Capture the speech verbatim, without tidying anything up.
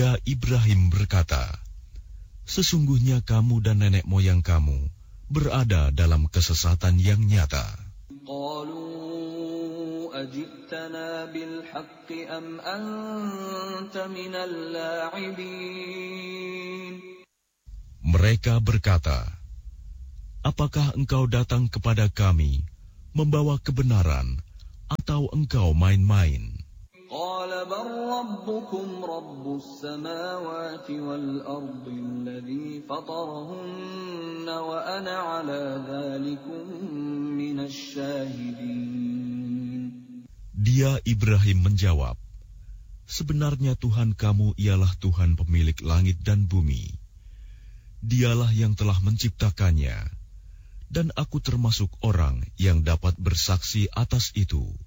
Dia Ibrahim berkata, sesungguhnya kamu dan nenek moyang kamu berada dalam kesesatan yang nyata. قالوا أجئتنا بالحق أم أنت من اللاعبين. Mereka berkata, apakah engkau datang kepada kami membawa kebenaran atau engkau main-main? قال بل ربكم رب السماوات والأرض الذي فطرهن وأنا على ذلكم من الشاهدين. Dia Ibrahim menjawab, sebenarnya Tuhan kamu ialah Tuhan pemilik langit dan bumi. Dialah yang telah menciptakannya, dan aku termasuk orang yang dapat bersaksi atas itu.